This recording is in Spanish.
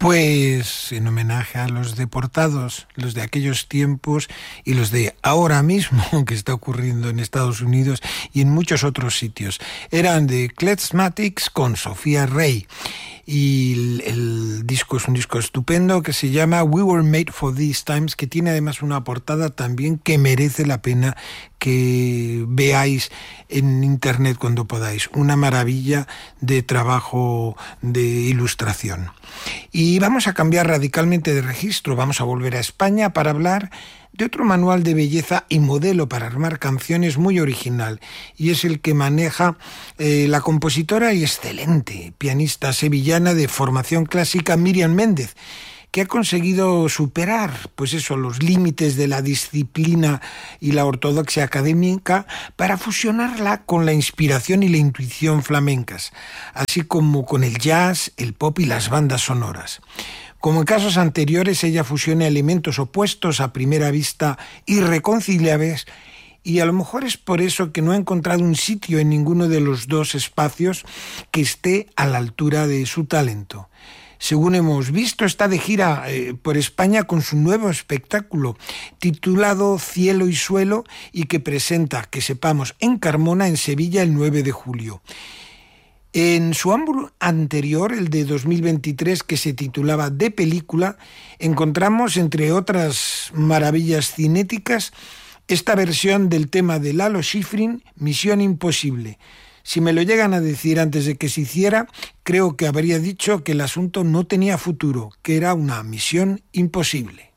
Pues en homenaje a los deportados, los de aquellos tiempos y los de ahora mismo, que está ocurriendo en Estados Unidos y en muchos otros sitios. Eran de Klezmatics con Sofía Rey. Y el disco es un disco estupendo que se llama We Were Made for These Times, que tiene además una portada también que merece la pena que veáis en internet cuando podáis. Una maravilla de trabajo de ilustración. Y vamos a cambiar radicalmente de registro, vamos a volver a España para hablar de otro manual de belleza y modelo para armar canciones muy original, y es el que maneja la compositora y excelente pianista sevillana de formación clásica Míriam Méndez, que ha conseguido superar, pues eso, los límites de la disciplina y la ortodoxia académica para fusionarla con la inspiración y la intuición flamencas, así como con el jazz, el pop y las bandas sonoras. Como en casos anteriores, ella fusiona elementos opuestos a primera vista irreconciliables, y a lo mejor es por eso que no ha encontrado un sitio en ninguno de los dos espacios que esté a la altura de su talento. Según hemos visto, está de gira por España con su nuevo espectáculo titulado Cielo y Suelo, y que presenta, que sepamos, en Carmona, en Sevilla, el 9 de julio. En su álbum anterior, el de 2023, que se titulaba De Película, encontramos, entre otras maravillas cinéticas, esta versión del tema de Lalo Schifrin, Misión Imposible. Si me lo llegan a decir antes de que se hiciera, creo que habría dicho que el asunto no tenía futuro, que era una misión imposible.